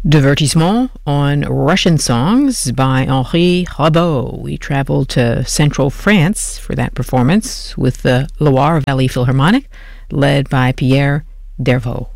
Divertissement on Russian songs by Henri Rabaud. We traveled to central France for that performance with the Loire Valley Philharmonic, led by Pierre Dervaux.